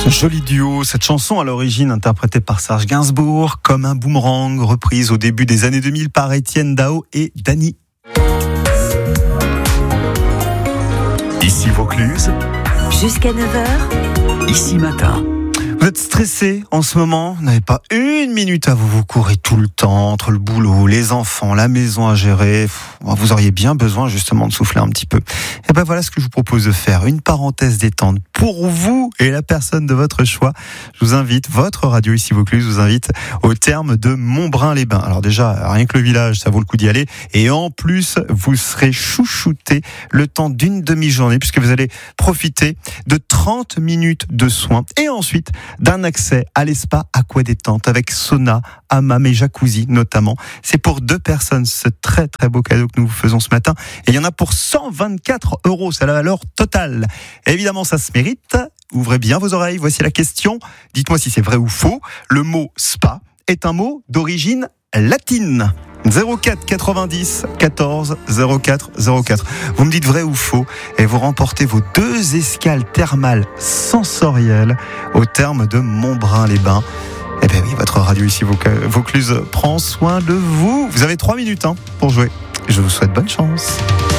Ce joli duo, cette chanson à l'origine interprétée par Serge Gainsbourg, comme un boomerang, reprise au début des années 2000 par Étienne Dao et Dany. Ici Vaucluse, jusqu'à 9h, ici matin. Vous êtes stressé en ce moment, vous n'avez pas une minute à vous courez tout le temps entre le boulot, les enfants, la maison à gérer. Vous auriez bien besoin justement de souffler un petit peu. Et ben voilà ce que je vous propose de faire, une parenthèse détente pour vous et la personne de votre choix. Je vous invite, votre radio ici Vaucluse vous invite au terme de Montbrun-les-Bains. Alors déjà, rien que le village, ça vaut le coup d'y aller. Et en plus, vous serez chouchouté le temps d'une demi-journée puisque vous allez profiter de 30 minutes de soins et ensuite d'un accès à l'espace aqua détente avec sauna, hammam et jacuzzi notamment. C'est pour 2 personnes, ce très très beau cadeau que nous vous faisons ce matin. Et il y en a pour 124 €, c'est la valeur totale. Évidemment, ça se mérite. Ouvrez bien vos oreilles, voici la question. Dites-moi si c'est vrai ou faux. Le mot spa est un mot d'origine latine. 04 90 14 04 04. Vous me dites vrai ou faux et vous remportez vos 2 escales thermales sensorielles au terme de Montbrun-les-Bains. Eh bien oui, votre radio ici Vaucluse prend soin de vous. Vous avez 3 minutes pour jouer. Je vous souhaite bonne chance.